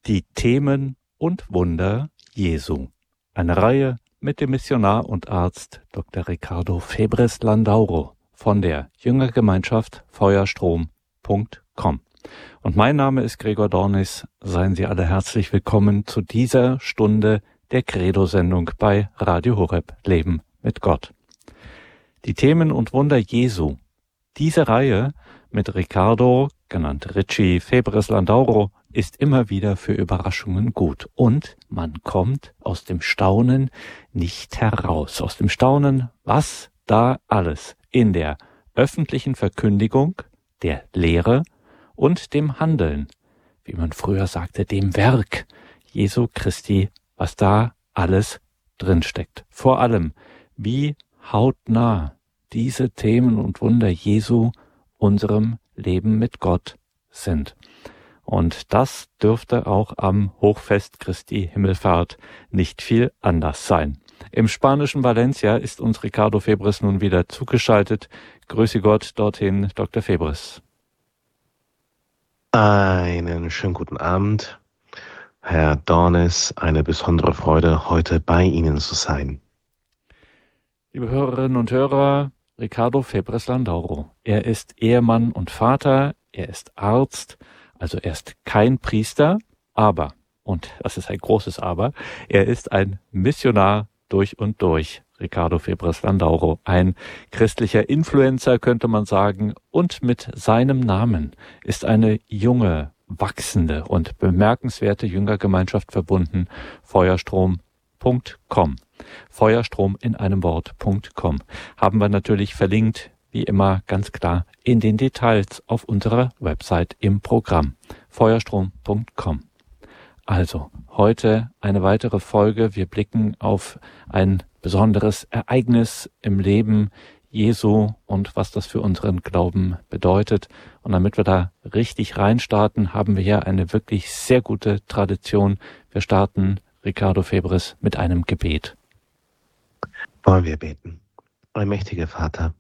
Die Themen und Wunder Jesu. Eine Reihe mit dem Missionar und Arzt Dr. Ricardo Febres Landauro von der Jüngergemeinschaft Feuerstrom.com. Und mein Name ist Gregor Dornis. Seien Sie alle herzlich willkommen zu dieser Stunde der Credo-Sendung bei Radio Horeb Leben mit Gott. Die Themen und Wunder Jesu. Diese Reihe mit Ricardo, genannt Richie Febres Landauro, ist immer wieder für Überraschungen gut. Und man kommt aus dem Staunen nicht heraus. Aus dem Staunen, was da alles in der öffentlichen Verkündigung, der Lehre und dem Handeln, wie man früher sagte, dem Werk Jesu Christi, was da alles drinsteckt. Vor allem, wie hautnah diese Themen und Wunder Jesu unserem Leben mit Gott sind. Und das dürfte auch am Hochfest Christi Himmelfahrt nicht viel anders sein. Im spanischen Valencia ist uns Ricardo Febres nun wieder zugeschaltet. Grüße Gott dorthin, Dr. Febres. Einen schönen guten Abend, Herr Dornes. Eine besondere Freude, heute bei Ihnen zu sein. Liebe Hörerinnen und Hörer, Ricardo Febres Landauro. Er ist Ehemann und Vater, er ist Arzt, also er ist kein Priester, aber, und das ist ein großes Aber, er ist ein Missionar durch und durch. Ricardo Febres Landauro, ein christlicher Influencer, könnte man sagen, und mit seinem Namen ist eine junge, wachsende und bemerkenswerte Jüngergemeinschaft verbunden, Feuerstrom.com. Feuerstrom in einem Wort.com. Haben wir natürlich verlinkt, wie immer ganz klar, in den Details auf unserer Website im Programm. Feuerstrom.com. Also, heute eine weitere Folge. Wir blicken auf ein besonderes Ereignis im Leben Jesu und was das für unseren Glauben bedeutet. Und damit wir da richtig reinstarten, haben wir hier eine wirklich sehr gute Tradition. Wir starten, Ricardo Febres, mit einem Gebet. Wollen wir beten. Allmächtiger Vater,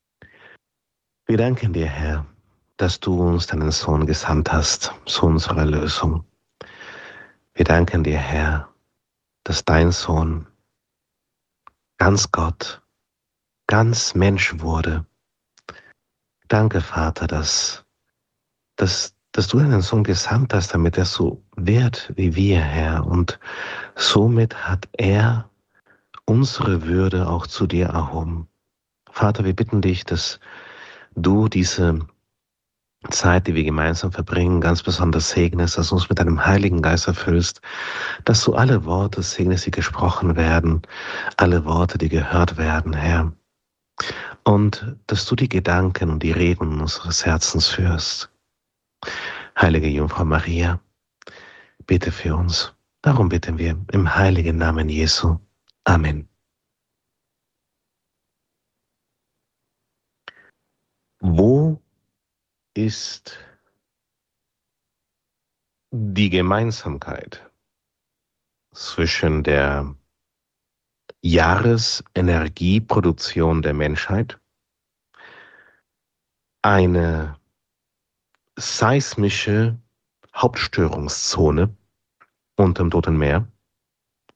wir danken dir, Herr, dass du uns deinen Sohn gesandt hast zu unserer Erlösung. Wir danken dir, Herr, dass dein Sohn ganz Gott, ganz Mensch wurde. Danke, Vater, dass du deinen Sohn gesandt hast, damit er so wird wie wir, Herr. Und somit hat er unsere Würde auch zu dir erhoben. Vater, wir bitten dich, dass du diese Zeit, die wir gemeinsam verbringen, ganz besonders segnest, dass du uns mit deinem Heiligen Geist erfüllst, dass du alle Worte segnest, die gesprochen werden, alle Worte, die gehört werden, Herr. Und dass du die Gedanken und die Reden unseres Herzens führst. Heilige Jungfrau Maria, bitte für uns. Darum bitten wir im heiligen Namen Jesu. Amen. Wo ist die Gemeinsamkeit zwischen der Jahresenergieproduktion der Menschheit, eine seismische Hauptstörungszone unter dem Toten Meer